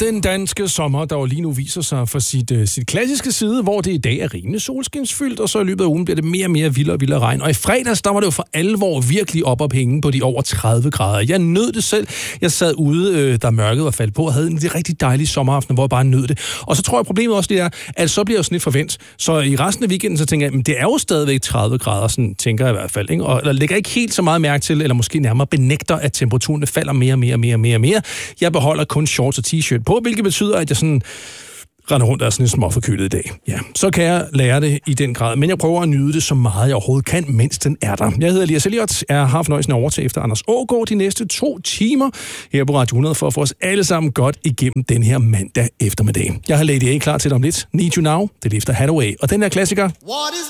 den danske sommer, der jo lige nu viser sig fra sit klassiske side, hvor det i dag er rimelig solskinsfyldt, og så i løbet af ugen bliver det mere og mere vildere og vildere regn. Og i fredags, der var det jo for alvor virkelig op at hænge på de over 30 grader. Jeg nød det selv. Jeg sad ude, da mørket var faldet på, og havde en rigtig dejlig sommeraften, hvor jeg bare nød det. Og så tror jeg, problemet også det er, at så bliver jeg jo sådan lidt forvent. Så i resten af weekenden, så tænker jeg, men det er jo stadigvæk 30 grader, sådan tænker jeg i hvert fald. Ikke? Og der lægger ikke helt så meget mærke til, eller måske nærmere benægter, at temperaturen falder mere. Jeg beholder kun shorts og t-shirt på, hvilket betyder, at jeg sådan render rundt og er sådan lidt småforkølet i dag. Ja, så kan jeg lære det i den grad, men jeg prøver at nyde det så meget jeg overhovedet kan, mens den er der. Jeg hedder Elias Elliot, jeg har haft fornøjelsen af at overtage efter Anders Aagaard de næste 2 timer her på Radio 100 for at få os alle sammen godt igennem den her mandag eftermiddag. Jeg har Lady A klar til dig om lidt. Need You Now, det er efter Hathaway, og den her klassiker. What is